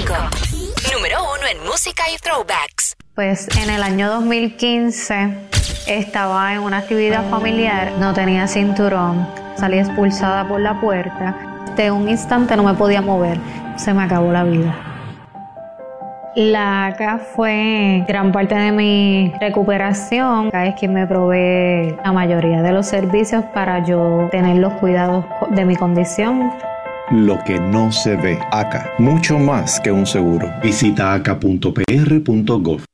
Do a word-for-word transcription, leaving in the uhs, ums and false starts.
cinco. Número uno en música y throwbacks. Pues en el año dos mil quince estaba en una actividad familiar, no tenía cinturón, salí expulsada por la puerta. De un instante no me podía mover, se me acabó la vida. La A C A fue gran parte de mi recuperación. A C A es quien me provee la mayoría de los servicios para yo tener los cuidados de mi condición. Lo que no se ve. A C A, mucho más que un seguro. Visita a c a punto p r punto gov.